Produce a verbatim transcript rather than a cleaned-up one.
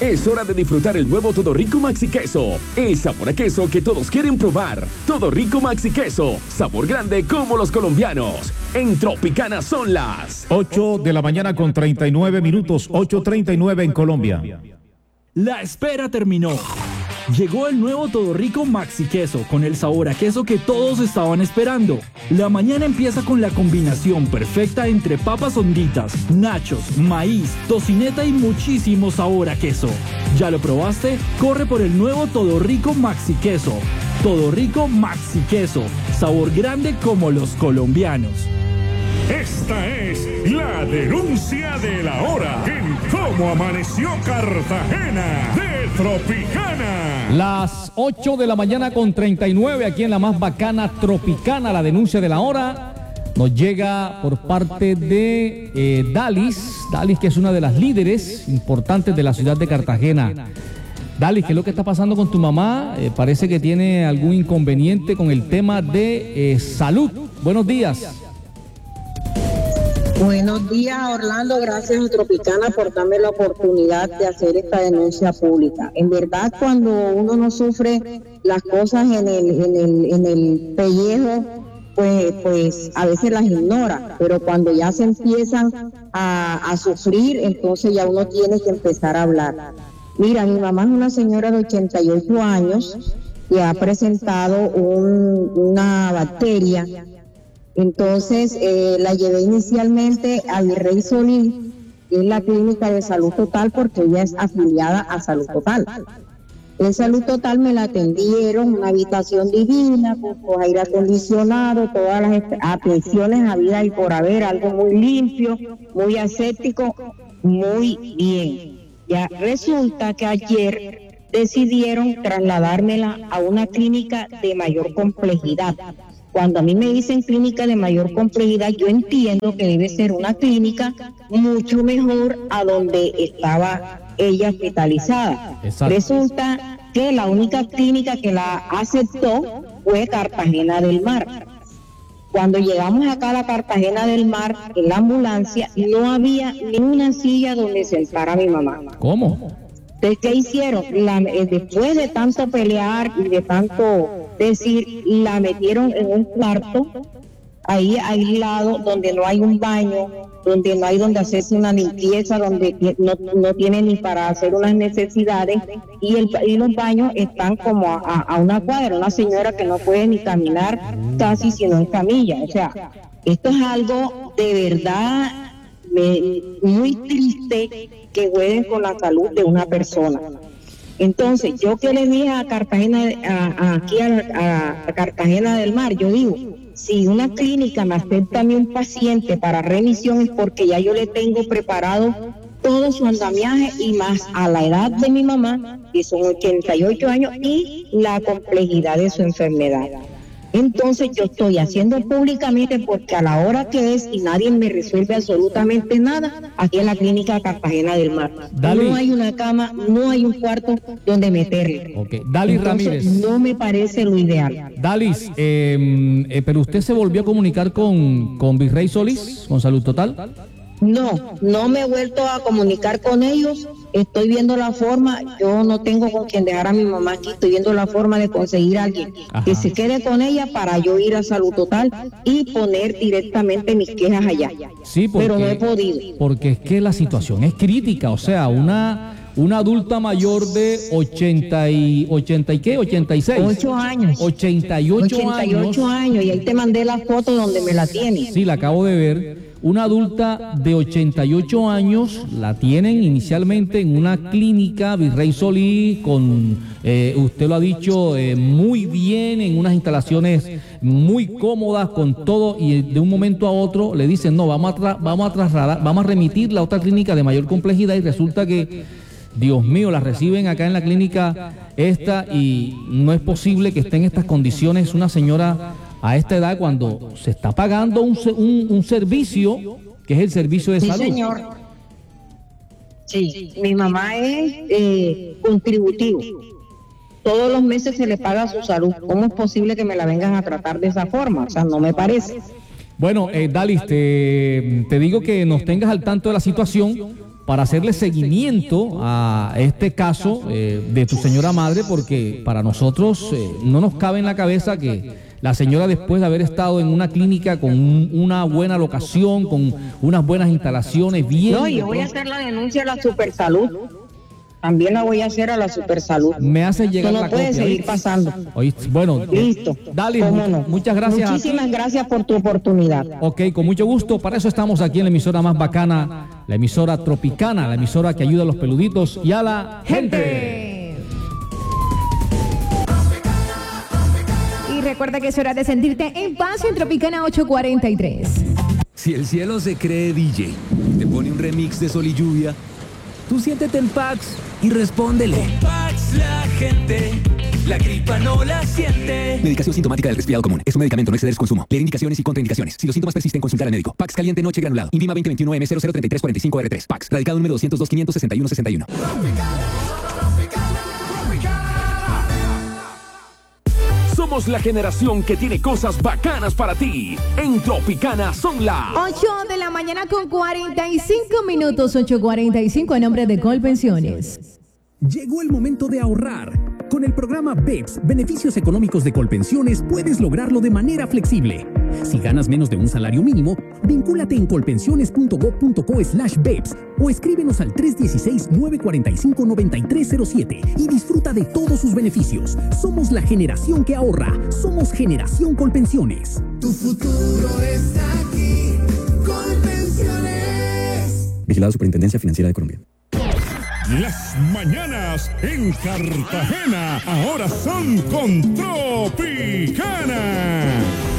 Es hora de disfrutar el nuevo Todo Rico Maxi Queso. El sabor a queso que todos quieren probar. Todo Rico Maxi Queso. Sabor grande como los colombianos. En Tropicana son las ocho de la mañana con treinta y nueve minutos. ocho treinta y nueve en Colombia. La espera terminó. Llegó el nuevo Todo Rico Maxi Queso con el sabor a queso que todos estaban esperando. La mañana empieza con la combinación perfecta entre papas honditas, nachos, maíz, tocineta y muchísimo sabor a queso. ¿Ya lo probaste? Corre por el nuevo Todo Rico Maxi Queso. Todo Rico Maxi Queso, sabor grande como los colombianos. Esta es la denuncia de la hora en Cómo Amaneció Cartagena de Tropicana. Las ocho de la mañana con treinta y nueve aquí en la más bacana Tropicana. La denuncia de la hora nos llega por parte de eh, Dalis. Dalis, que es una de las líderes importantes de la ciudad de Cartagena. Dalis, ¿qué es lo que está pasando con tu mamá? Eh, parece que tiene algún inconveniente con el tema de eh, salud. Buenos días. Buenos días, Orlando. Gracias a Tropicana por darme la oportunidad de hacer esta denuncia pública. En verdad, cuando uno no sufre las cosas en el, en el, en el pellejo, pues, pues a veces las ignora. Pero cuando ya se empiezan a, a sufrir, entonces ya uno tiene que empezar a hablar. Mira, mi mamá es una señora de ochenta y ocho años que ha presentado un, una bacteria. Entonces eh, la llevé inicialmente a Virrey Solís, que es la clínica de Salud Total, porque ella es afiliada a Salud Total. En Salud Total me la atendieron, una habitación divina, con, con aire acondicionado, todas las atenciones habidas y por haber, algo muy limpio, muy aséptico, muy bien. Ya resulta que ayer decidieron trasladármela a una clínica de mayor complejidad. Cuando a mí me dicen clínica de mayor complejidad, yo entiendo que debe ser una clínica mucho mejor a donde estaba ella hospitalizada. Exacto. Resulta que la única clínica que la aceptó fue Cartagena del Mar. Cuando llegamos acá a la Cartagena del Mar, en la ambulancia, no había ni una silla donde sentar a mi mamá. ¿Cómo? Entonces, ¿qué hicieron? La, eh, después de tanto pelear y de tanto decir, la metieron en un cuarto, ahí aislado, donde no hay un baño, donde no hay donde hacerse una limpieza, donde no, no tiene ni para hacer unas necesidades, y, el, y los baños están como a, a una cuadra, una señora que no puede ni caminar casi sino en camilla. O sea, esto es algo de verdad me, muy triste, que jueguen con la salud de una persona. Entonces, yo que le dije a Cartagena, a, a, aquí a, a, a Cartagena del Mar, yo digo, si una clínica me acepta a mí un paciente para remisión es porque ya yo le tengo preparado todo su andamiaje y más a la edad de mi mamá, que son ochenta y ocho años, y la complejidad de su enfermedad. Entonces yo estoy haciendo públicamente porque a la hora que es y nadie me resuelve absolutamente nada, aquí en la clínica Cartagena del Mar. Dali. No hay una cama, no hay un cuarto donde meterle. Okay. Dalis Ramírez. No me parece lo ideal. Dalis, eh, eh, pero usted se volvió a comunicar con, con Virrey Solís, con Salud Total. No, no me he vuelto a comunicar con ellos. Estoy viendo la forma, yo no tengo con quien dejar a mi mamá aquí, estoy viendo la forma de conseguir a alguien Ajá. que se quede con ella para yo ir a Salud Total y poner directamente mis quejas allá. Sí, porque, pero no he podido. Porque es que la situación es crítica, o sea, una... Una adulta mayor de ochenta y ochenta y qué, ochenta y seis. ocho años. ochenta y ocho ochenta y ocho años. Y ahí te mandé la foto donde me la tienes. Sí, la acabo de ver. Una adulta de ochenta y ocho años la tienen inicialmente en una clínica Virrey Solís con, eh, usted lo ha dicho, eh, muy bien, en unas instalaciones muy cómodas con todo, y de un momento a otro le dicen, no, vamos a, tra- vamos a trasladar, vamos a remitirla a otra clínica de mayor complejidad, y resulta que Dios mío, la reciben acá en la clínica esta y no es posible que esté en estas condiciones una señora a esta edad cuando se está pagando un, un, un servicio que es el servicio de sí, salud. Sí, señor. Sí, mi mamá es eh, contributivo. Todos los meses se le paga su salud. ¿Cómo es posible que me la vengan a tratar de esa forma? O sea, no me parece. Bueno, eh, Dalis, te, te digo que nos tengas al tanto de la situación, para hacerle seguimiento a este caso eh, de tu señora madre, porque para nosotros eh, no nos cabe en la cabeza que la señora, después de haber estado en una clínica con un, una buena locación, con unas buenas instalaciones, bien... No, yo voy a hacer la denuncia a la Supersalud. También la voy a hacer a la Supersalud. Me hace llegar no la puede copia. seguir pasando. ¿Oíste? Bueno, listo. Dale, ¿Cómo mu no? muchas gracias. Muchísimas gracias por tu oportunidad. Ok, con mucho gusto. Para eso estamos aquí en la emisora más bacana, la emisora Tropicana, la emisora que ayuda a los peluditos y a la gente. Y recuerda que es hora de sentirte en paz en Tropicana ocho cuarenta y tres. Si el cielo se cree D J y te pone un remix de Sol y Lluvia, tú siéntete en Pax y respóndele. Con Pax la gente, la gripa no la siente. Medicación sintomática del resfriado común. Es un medicamento, no exceder su consumo. Leer indicaciones y contraindicaciones. Si los síntomas persisten, consultar al médico. Pax caliente noche granulado. Invima veinte veintiuno M cero cero treinta y tres cuarenta y cinco R tres. Pax. Radicado número doscientos dos quinientos sesenta y uno sesenta y uno. Somos la generación que tiene cosas bacanas para ti. En Tropicana son las ocho de la mañana con cuarenta y cinco minutos, ocho cuarenta y cinco, a nombre de Colpensiones. Llegó el momento de ahorrar. Con el programa B E P S, Beneficios Económicos de Colpensiones, puedes lograrlo de manera flexible. Si ganas menos de un salario mínimo, vincúlate en colpensiones.gov.co slash B E P S o escríbenos al tres uno seis, nueve cuatro cinco, nueve tres cero siete y disfruta de todos sus beneficios. Somos la generación que ahorra. Somos Generación Colpensiones. Tu futuro está aquí. Colpensiones. Vigilado Superintendencia Financiera de Colombia. Las mañanas en Cartagena ahora son con Tropicana.